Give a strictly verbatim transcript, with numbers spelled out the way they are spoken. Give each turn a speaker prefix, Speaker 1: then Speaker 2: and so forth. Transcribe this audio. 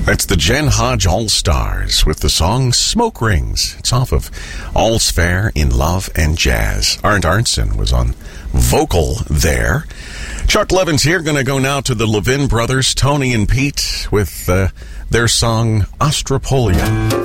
Speaker 1: That's the Jen Hodge All-Stars with the song Smoke Rings. It's off of All's Fair in Love and Jazz. Arndt Arntzen was on vocal there. Chuck Levin's here. Going to go now to the Levin brothers, Tony and Pete, with uh, their song Ostropolia.